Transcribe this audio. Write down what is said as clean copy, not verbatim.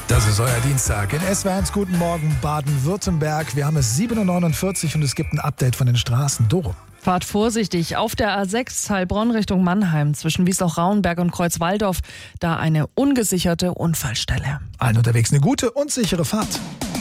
Das ist euer Dienstag. In SWR1 Guten Morgen Baden-Württemberg. Wir haben es 7.49 Uhr und es gibt ein Update von den Straßen. Doro. Fahrt vorsichtig auf der A6 Heilbronn Richtung Mannheim zwischen Wiesloch-Rauenberg und Kreuzwaldorf. Da eine ungesicherte Unfallstelle. Allen unterwegs eine gute und sichere Fahrt.